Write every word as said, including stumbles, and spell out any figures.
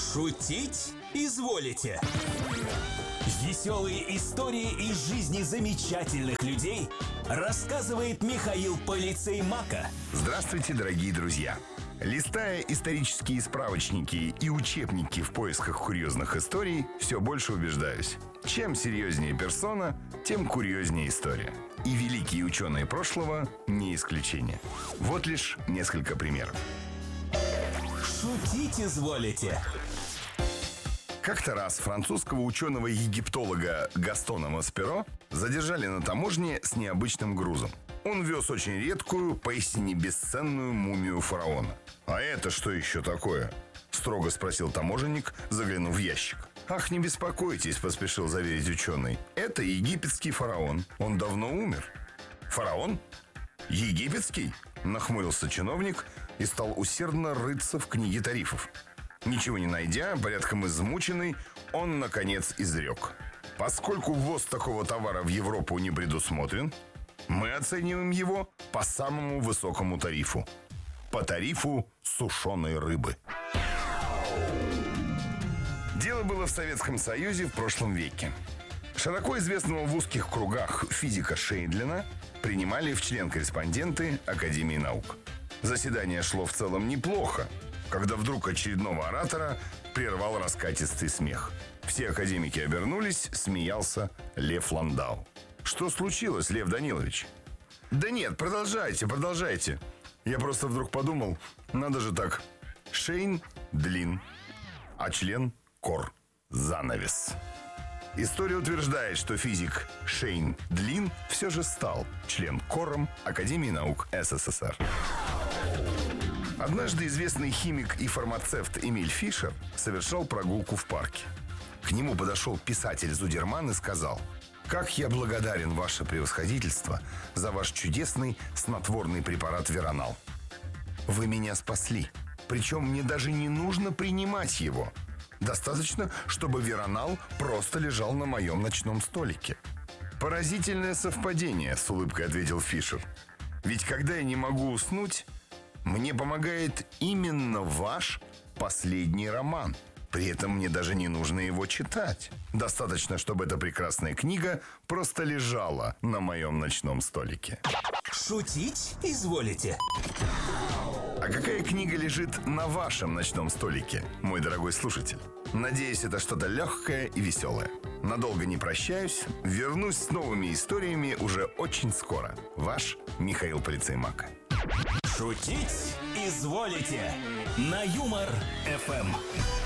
Шутить изволите. Веселые истории из жизни замечательных людей рассказывает Михаил Полицей Мака. Здравствуйте, дорогие друзья! Листая исторические справочники и учебники в поисках курьезных историй, все больше убеждаюсь. Чем серьезнее персона, тем курьезнее история. И великие ученые прошлого не исключение. Вот лишь несколько примеров. Шутить изволите. Как-то раз французского ученого-египтолога Гастона Масперо задержали на таможне с необычным грузом. Он вез очень редкую, поистине бесценную мумию фараона. «А это что еще такое?» – строго спросил таможенник, заглянув в ящик. «Ах, не беспокойтесь», – поспешил заверить ученый. «Это египетский фараон. Он давно умер». «Фараон? Египетский?» – нахмурился чиновник и стал усердно рыться в книге тарифов. Ничего не найдя, порядком измученный, он, наконец, изрек: «Поскольку ввоз такого товара в Европу не предусмотрен, мы оцениваем его по самому высокому тарифу. По тарифу сушеной рыбы». Дело было в Советском Союзе в прошлом веке. Широко известного в узких кругах физика Шейндлина принимали в член-корреспонденты Академии наук. Заседание шло в целом неплохо, когда вдруг очередного оратора прервал раскатистый смех. Все академики обернулись, смеялся Лев Ландау. «Что случилось, Лев Данилович?» «Да нет, продолжайте, продолжайте. Я просто вдруг подумал, надо же так. Шейн длин, а член кор. Занавес». История утверждает, что физик Шейн Длин все же стал член-кором Академии наук СССР. Однажды известный химик и фармацевт Эмиль Фишер совершал прогулку в парке. К нему подошел писатель Зудерман и сказал: «Как я благодарен, ваше превосходительство, за ваш чудесный снотворный препарат Веронал. Вы меня спасли, причем мне даже не нужно принимать его. Достаточно, чтобы Веронал просто лежал на моем ночном столике». «Поразительное совпадение», — с улыбкой ответил Фишер. «Ведь когда я не могу уснуть, мне помогает именно ваш последний роман. При этом мне даже не нужно его читать. Достаточно, чтобы эта прекрасная книга просто лежала на моем ночном столике». Шутить изволите. А какая книга лежит на вашем ночном столике, мой дорогой слушатель? Надеюсь, это что-то легкое и веселое. Надолго не прощаюсь. Вернусь с новыми историями уже очень скоро. Ваш Михаил Полицей Мака. Шутить изволите. На Юмор ФМ.